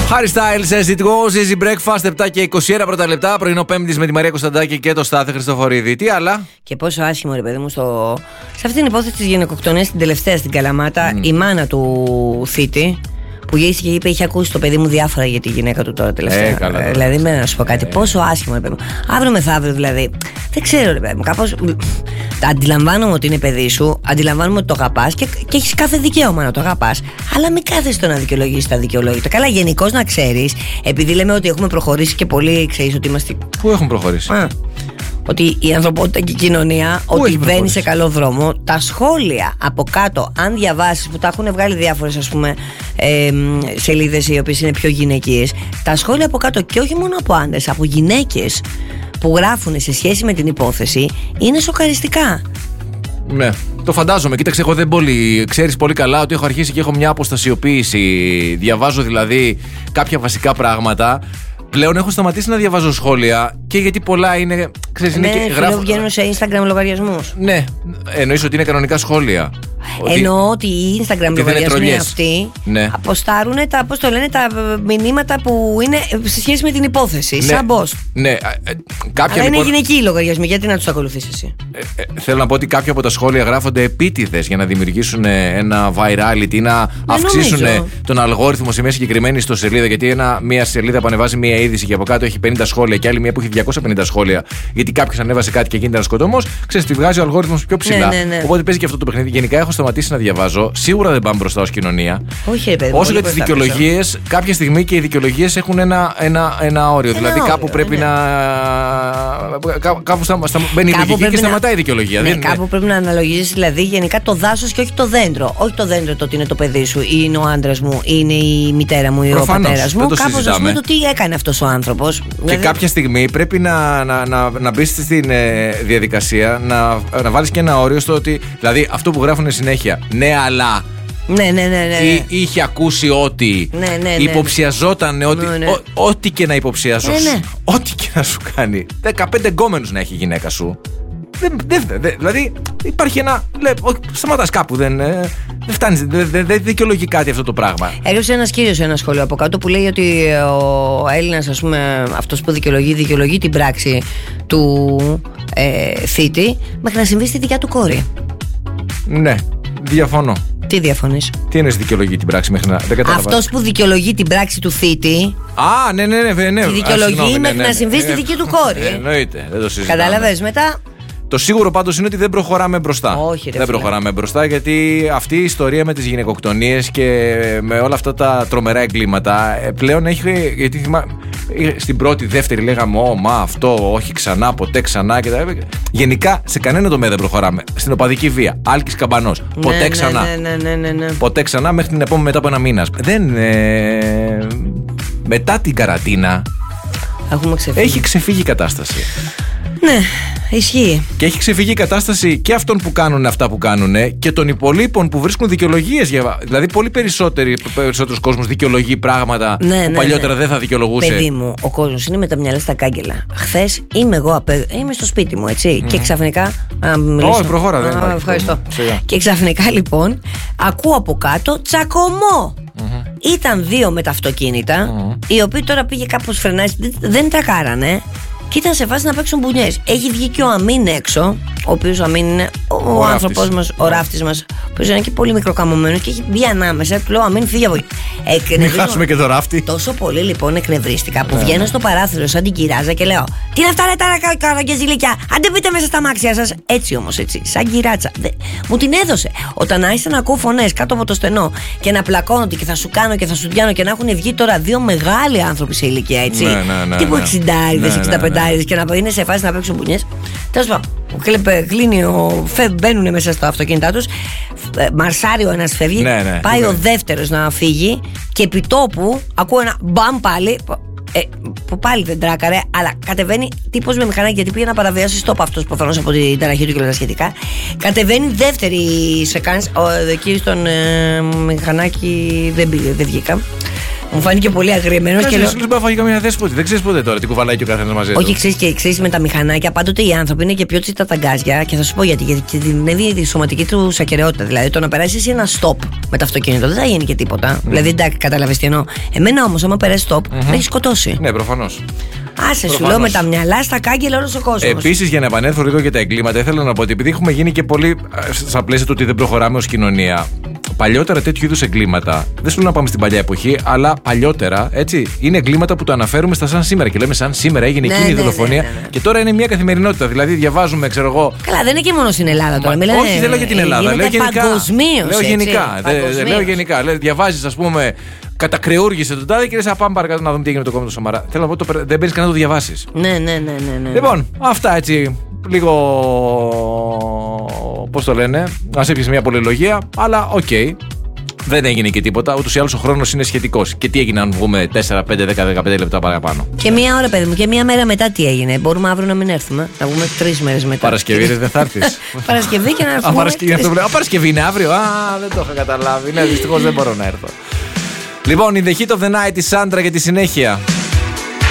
Harry Styles, as it goes, easy breakfast, 7 και 21 πρώτα λεπτά. Πρωινό Πέμπτης με τη Μαρία Κωνσταντάκη και το Στάθη Χριστοφορίδη. Τι άλλα? Και πόσο άσχημο, ρε παιδί μου, σε αυτή την υπόθεση της γυναικοκτονίας, την τελευταία στην Καλαμάτα, η μάνα του θήτη, που γύρισε και είπε: είχε ακούσει το παιδί μου διάφορα για τη γυναίκα του τώρα τελευταία. Καλά, δηλαδή, να σου πω κάτι, πόσο άσχημο, ρε παιδί μου. Αύριο μεθαύριο δηλαδή. Δεν ξέρω, ρε παιδί μου. Κάπως. Αντιλαμβάνομαι ότι είναι παιδί σου, αντιλαμβάνομαι ότι το αγαπάς και έχεις κάθε δικαίωμα να το αγαπάς. Αλλά μην κάθεσαι να δικαιολογήσεις τα δικαιολόγητα. Καλά, γενικώς να ξέρεις, επειδή λέμε ότι έχουμε προχωρήσει και πολύ, ξέρεις ότι είμαστε. Πού έχουν προχωρήσει? Ότι η ανθρωπότητα και η κοινωνία ότι βαίνει σε καλό δρόμο. Τα σχόλια από κάτω, αν διαβάσεις, που τα έχουν βγάλει διάφορες, ας πούμε, σελίδες οι οποίες είναι πιο γυναικείες, τα σχόλια από κάτω, και όχι μόνο από άντρες, από γυναίκες που γράφουν σε σχέση με την υπόθεση, είναι σοκαριστικά. Ναι, το φαντάζομαι. Κοίταξε, εγώ δεν πολύ. Ξέρεις πολύ καλά ότι έχω αρχίσει και έχω μια αποστασιοποίηση. Διαβάζω δηλαδή κάποια βασικά πράγματα. Πλέον έχω σταματήσει να διαβάζω σχόλια και γιατί πολλά είναι. Ξέρεις, ναι, είναι και γράφω. Βγαίνουν σε Instagram λογαριασμούς. Ναι, εννοείς ότι είναι κανονικά σχόλια? Εννοώ ότι οι Instagram λογαριασμοί αυτοί αποστάρουν τα, πώς το λένε, τα μηνύματα που είναι σε σχέση με την υπόθεση. Ναι, σαν boss. Ναι, κάποια. Αλλά είναι γυναικοί λογαριασμοί, γιατί να τους ακολουθήσεις εσύ? Θέλω να πω ότι κάποια από τα σχόλια γράφονται επίτηδες για να δημιουργήσουν ένα virality ή να αυξήσουν τον αλγόριθμο σε μια συγκεκριμένη ιστοσελίδα. Γιατί μια σελίδα που ανεβάζει μια είδηση και από κάτω έχει 50 σχόλια και άλλη μια που έχει 250 σχόλια, γιατί κάποιος ανέβασε κάτι και γίνεται ένας σκοτωμός, ξέρεις, τη βγάζει ο αλγόριθμος πιο ψηλά. Ναι. Οπότε παίζει και αυτό το παιχνίδι. Γενικά έχω σταματήσει να διαβάζω. Σίγουρα δεν πάμε μπροστά ως κοινωνία. Όχι, παιδί, όσο για τις δικαιολογίες, κάποια στιγμή και οι δικαιολογίες έχουν ένα όριο. Δηλαδή κάπου πρέπει να. Κάπου μπαίνει η λογική και σταματάει η δικαιολογία. Ναι, κάπου πρέπει να αναλογίζεις δηλαδή γενικά το δάσος και όχι το δέντρο. Όχι το δέντρο το ότι είναι το παιδί σου, ή είναι ο άντρας μου, ή είναι η μητέρα μου, ή ο πατέρας μου. Κάπως να πούμε το τι έκανε αυτός ο άνθρωπος. Και κάποια στιγμή πρέπει να μπεις στην διαδικασία να βάλεις και ένα όριο στο ότι. Δηλαδή αυτό που γράφουν συνέχεια. Ναι, αλλά. Ναι. Ή είχε ακούσει ότι. Ναι. Υποψιαζόταν ότι. Ναι. Ό,τι και να υποψιάζω. Ναι. Ό,τι και να σου κάνει. 15 γκόμενους να έχει η γυναίκα σου. Δηλαδή υπάρχει ένα. Σταματάς κάπου. Δεν φτάνει. Δεν δικαιολογεί κάτι αυτό το πράγμα. Έγραψε ένας κύριος ένα σχόλιο από κάτω που λέει ότι ο Έλληνας, ας πούμε, αυτός που δικαιολογεί την πράξη του θήτη μέχρι να συμβεί στη δικιά του κόρη. Ναι, διαφωνώ. Τι διαφωνείς? Τι εννοείς δικαιολογεί την πράξη μέχρι να. Δεν κατάλαβα. Αυτός που δικαιολογεί την πράξη του θήτη. Ναι. Τη δικαιολογεί μέχρι να συμβεί στη δική του κόρη. Εννοείται, δεν το συζητάμε. Κατάλαβες μετά. Το σίγουρο πάντως είναι ότι δεν προχωράμε μπροστά. Όχι, δεν προχωράμε μπροστά, γιατί αυτή η ιστορία με τις γυναικοκτονίες και με όλα αυτά τα τρομερά εγκλήματα πλέον έχει. Γιατί στην πρώτη, δεύτερη λέγαμε αυτό, όχι ξανά, ποτέ ξανά. Γενικά σε κανένα τομέα δεν προχωράμε. Στην οπαδική βία, Άλκης Καμπανός. Ποτέ ξανά. Ναι. Ποτέ ξανά μέχρι την επόμενη μετά από ένα μήνα. Μετά την καραντίνα έχει ξεφύγει η κατάσταση. Ναι, ισχύει. Και έχει ξεφύγει η κατάσταση και αυτών που κάνουν αυτά που κάνουν και των υπολείπων που βρίσκουν δικαιολογίες. Δηλαδή, πολύ περισσότερος κόσμος δικαιολογεί πράγματα που παλιότερα δεν θα δικαιολογούσε. Παιδί μου, ο κόσμος είναι με τα μυαλά στα κάγκελα. Χθες είμαι στο σπίτι μου, έτσι. Και ξαφνικά. Όχι, προχώρα, δεν υπάρχει. Ευχαριστώ. Και ξαφνικά λοιπόν ακούω από κάτω τσακωμό. Ήταν δύο με τα αυτοκίνητα, οι οποίοι τώρα πήγε κάπως φρενάκι, δεν τα κάρανε. Και ήταν σε φάση να παίξουν μπουνιές. Έχει βγει και ο Αμίν έξω, ο οποίος ο Αμίν είναι ο άνθρωπός μας, ο ράφτης μας, ο οποίος είναι και πολύ μικροκαμωμένος και έχει μπει ανάμεσα. Του λέω: Αμίν, φύγε από εκεί. Μην χάσουμε και το ράφτη. Τόσο πολύ λοιπόν εκνευρίστηκα που βγαίνω στο παράθυρο σαν την κυράζα και λέω: τι είναι αυτά, ρε τα καραγκεζιλίκια, άντε μπείτε μέσα στα μάξια σας. Έτσι όμως, έτσι, σαν κυράτσα. Μου την έδωσε. Όταν άρχισα να ακούω φωνές κάτω από το στενό και να πλακώνονται και θα σου κάνω και θα σου πιάνω και να έχουν βγει τώρα δύο μεγάλοι άνθρωποι σε ηλικία, έτσι. Τύπου 60, 65. Και να είναι σε φάση να παίξουν μπουνιές. Τέλος πάντων, κλείνει μπαίνουν μέσα στο αυτοκίνητά τους. Μαρσάρει ο ένας, φεύγει. Πάει ο δεύτερος να φύγει. Και επί τόπου ακούω ένα μπαμ πάλι. Που πάλι δεν τράκαρε, αλλά κατεβαίνει τύπος με μηχανάκι, γιατί πήγε να παραβιάσει στόπ αυτός προφανώς από την ταραχή του και όλα τα σχετικά. Κατεβαίνει δεύτερη σεκάνς. Εκεί στον μηχανάκι δεν βγήκα. Μου φάνηκε πολύ αγριεμένο και λέω. Δεν μπορεί να φάει καμία δέσποτη. Δεν ξέρει ποτέ τώρα τι κουβαλάει και ο καθένα μαζί του. Όχι, ξέρει με τα μηχανάκια πάντοτε οι άνθρωποι είναι και πιο τσιταταγκάζια και θα σου πω γιατί την τη σωματική του ακεραιότητα. Δηλαδή το να περάσει ένα stop με το αυτοκίνητο δεν θα γίνει και τίποτα. Δηλαδή εντάξει, καταλαβαίνεις τι εννοώ. Εμένα όμως, άμα περάσει stop, με έχει σκοτώσει. Ναι, προφανώς. Άσε, σου λέω με τα μυαλά στα κάγκελα όλο ο κόσμο. Επίσης, για να επανέλθω λίγο για τα εγκλήματα, ήθελα να πω ότι επειδή έχουμε γίνει και πολύ στα πλαίσια του ότι δεν προχωράμε ως κοινωνία, παλιότερα τέτοιου είδους εγκλήματα, δεν σου λέω να πάμε στην παλιά εποχή, αλλά παλιότερα, έτσι, είναι εγκλήματα που το αναφέρουμε στα σαν σήμερα. Και λέμε σαν σήμερα έγινε εκείνη η δολοφονία. Και τώρα είναι μια καθημερινότητα. Δηλαδή, διαβάζουμε, ξέρω εγώ. Καλά, δεν είναι και μόνο στην Ελλάδα τώρα. Όχι, δεν λέω για την Ελλάδα. Λέω γενικά. Λέω γενικά. Διαβάζει, α πούμε. Κατακρεούργησε τον τάδε και λες, πάμε παρακάτω να δούμε τι έγινε με το κόμμα του Σαμαρά. Θέλω να πω, δεν παίρνει κανένα να το διαβάσει. Ναι. Λοιπόν, αυτά έτσι. Λίγο. Πώς το λένε. Ας έπιασε μια πολυλογία, αλλά οκ. Δεν έγινε και τίποτα. Ούτως ή άλλως ο χρόνος είναι σχετικός. Και τι έγινε αν βγούμε 4, 5, 10, 15 λεπτά παραπάνω. Και μία ώρα, παιδί μου, και μία μέρα μετά τι έγινε. Μπορούμε αύριο να μην έρθουμε. Να βγούμε 3 μέρες μετά. Παρασκευή δεν θα έρθεις. Παρασκευή και να έρθουμε. Παρασκευή είναι αύριο. Δεν το είχα καταλάβει. Ναι, δυστυχώς δεν μπορώ να έρθω. Λοιπόν, η The Hit of the Night, η Σάντρα για τη συνέχεια.